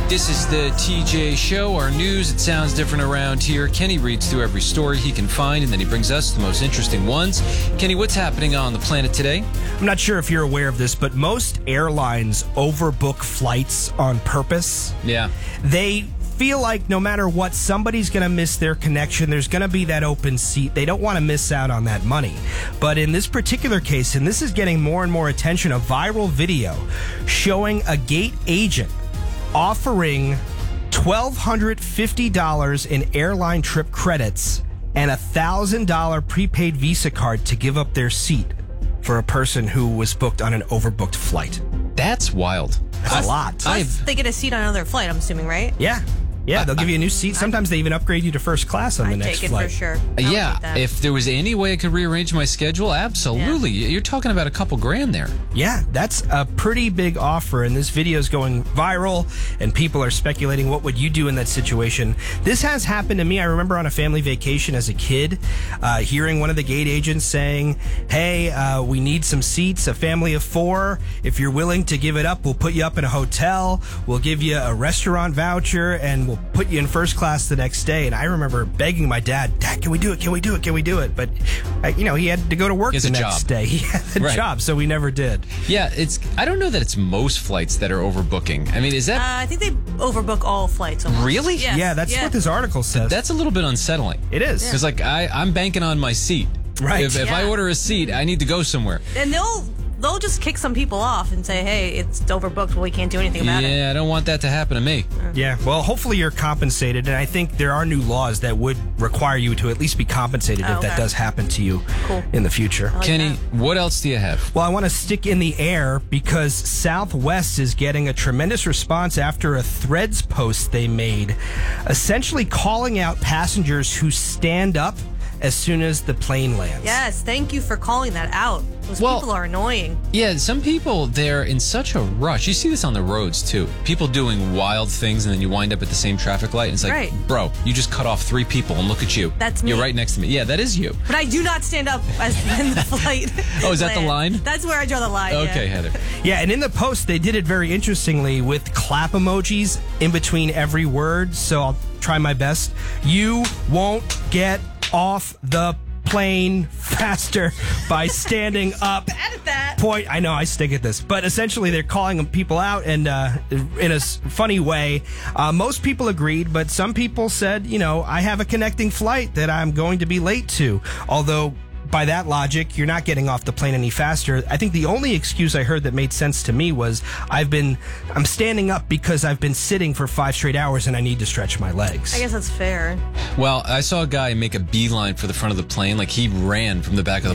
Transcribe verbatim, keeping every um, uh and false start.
This is the T J Show, our news. It sounds different around here. Kenny reads through every story he can find, and then he brings us the most interesting ones. Kenny, what's happening on the planet today? I'm not sure if you're aware of this, but most airlines overbook flights on purpose. Yeah. They feel like no matter what, somebody's going to miss their connection. There's going to be that open seat. They don't want to miss out on that money. But in this particular case, and this is getting more and more attention, a viral video showing a gate agent offering one thousand two hundred fifty dollars in airline trip credits and a one thousand dollars prepaid Visa card to give up their seat for a person who was booked on an overbooked flight. That's wild. That's a lot. Plus, they get a seat on another flight, I'm assuming, right? Yeah. Yeah, they'll give you a new seat. Sometimes they even upgrade you to first class on the I'd next take it flight. for sure. I would Yeah, take that. if there was any way I could rearrange my schedule, absolutely. You're talking about a couple grand there. Yeah, that's a pretty big offer, and this video is going viral, and people are speculating, what would you do in that situation? This has happened to me. I remember on a family vacation as a kid, uh, hearing one of the gate agents saying, hey, uh, we need some seats, a family of four. If you're willing to give it up, we'll put you up in a hotel. We'll give you a restaurant voucher, and we'll put you in first class the next day. And I remember begging my dad, Dad, can we do it? Can we do it? Can we do it? But, uh, you know, he had to go to work He has the a next job. day. He had the Right. job, so we never did. Yeah, it's. I don't know that it's most flights that are overbooking. I mean, is that Uh, I think they overbook all flights almost. really? Yes. Yeah, that's what this article says. That's a little bit unsettling. It is. Because, like, I, I'm banking on my seat. Right. If, if I Yeah. order a seat, I need to go somewhere. And they'll they'll just kick some people off and say, hey, it's overbooked. Well, we can't do anything about it. Yeah, I don't want that to happen to me. Yeah, well, hopefully you're compensated, and I think there are new laws that would require you to at least be compensated Oh, if that okay. does happen to you Cool. in the future. like Kenny, that. what else do you have? Well, I want to stick in the air because Southwest is getting a tremendous response after a Threads post they made, essentially calling out passengers who stand up as soon as the plane lands. Yes, thank you for calling that out. Those Well- people are annoying. Yeah, some people, they're in such a rush. You see this on the roads, too. People doing wild things, and then you wind up at the same traffic light, and it's like, Right. bro, you just cut off three people, and look at you. That's me. You're right next to me. Yeah, that is you. But I do not stand up as in the flight. Oh, is that the lands. line? That's where I draw the line. Okay, yeah. Heather. Yeah, and in the post, they did it very interestingly with clap emojis in between every word, so I'll try my best. You won't get off the plane faster by standing up. Edit that. Point. I know I stick at this, but essentially they're calling people out, and uh, in a s- funny way. Uh, most people agreed, but some people said, you know, I have a connecting flight that I'm going to be late to. Although, by that logic, you're not getting off the plane any faster. I think the only excuse I heard that made sense to me was I've been, I'm standing up because I've been sitting for five straight hours and I need to stretch my legs. I guess that's fair. Well, I saw a guy make a beeline for the front of the plane. Like, he ran from the back of the